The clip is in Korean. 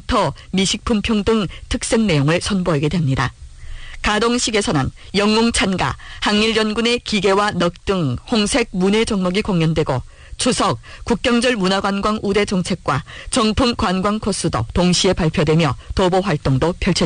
원부터 미식품 평등 특색 내용을 선보이게 됩니다. 가동식에서는 영웅 찬가, 항일연군의 기계와 넋 등 홍색 문예 종목이 공연되고 추석, 국경절 문화관광 우대 정책과 정품 관광 코스도 동시에 발표되며 도보 활동도 펼쳐집니다.